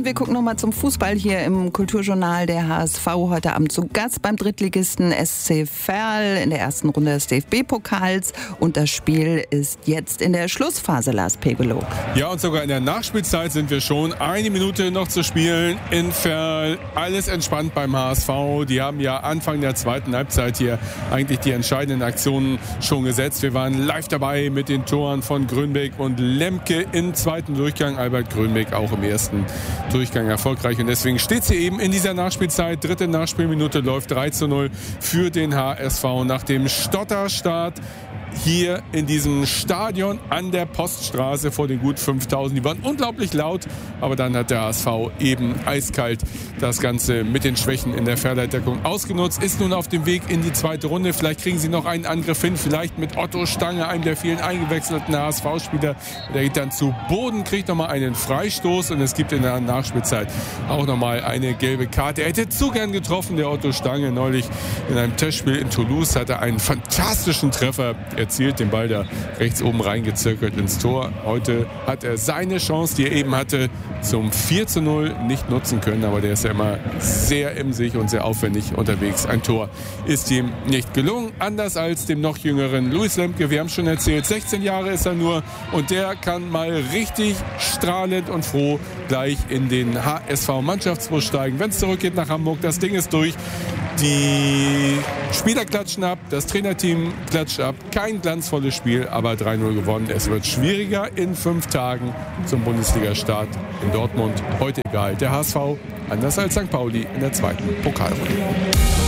wir gucken nochmal zum Fußball hier im Kulturjournal. Der HSV heute Abend zu Gast beim Drittligisten SC Verl in der ersten Runde des DFB-Pokals. Und das Spiel ist jetzt in der Schlussphase, Lars Pegelow. Ja, und sogar in der Nachspielzeit sind wir schon. Eine Minute noch zu spielen in Verl. Alles entspannt beim HSV. Die haben ja Anfang der zweiten Halbzeit hier eigentlich die entscheidenden Aktionen schon gesetzt. Wir waren live dabei mit den Toren von Grönbeck und Lemke im zweiten Durchgang. Albert Grönbeck auch im ersten Durchgang erfolgreich. Und deswegen steht sie eben in dieser Nachspielzeit. Dritte Nachspielminute läuft 3:0 für den HSV nach dem Stotterstart hier in diesem Stadion an der Poststraße vor den gut 5000. Die waren unglaublich laut, aber dann hat der HSV eben eiskalt das Ganze mit den Schwächen in der Verleitdeckung ausgenutzt. Ist nun auf dem Weg in die zweite Runde. Vielleicht kriegen sie noch einen Angriff hin, vielleicht mit Otto Stange, einem der vielen eingewechselten HSV-Spieler. Der geht dann zu Boden, kriegt nochmal einen Freistoß und es gibt in der Nachspielzeit auch nochmal eine gelbe Karte. Er hätte zu gern getroffen, der Otto Stange. Neulich in einem Testspiel in Toulouse hat er einen fantastischen Treffer erzielt, den Ball da rechts oben reingezirkelt ins Tor. Heute hat er seine Chance, die er eben hatte, zum 4:0 nicht nutzen können, aber der ist ja immer sehr emsig und sehr aufwendig unterwegs. Ein Tor ist ihm nicht gelungen, anders als dem noch jüngeren Luis Lemke. Wir haben schon erzählt, 16 Jahre ist er nur und der kann mal richtig strahlend und froh gleich in den HSV-Mannschaftsbus steigen. Wenn es zurückgeht nach Hamburg, das Ding ist durch. Die Spieler klatschen ab, das Trainerteam klatscht ab. Kein glanzvolles Spiel, aber 3:0 gewonnen. Es wird schwieriger in 5 Tagen zum Bundesliga-Start in Dortmund. Heute egal. Der HSV, anders als St. Pauli in der zweiten Pokalrunde.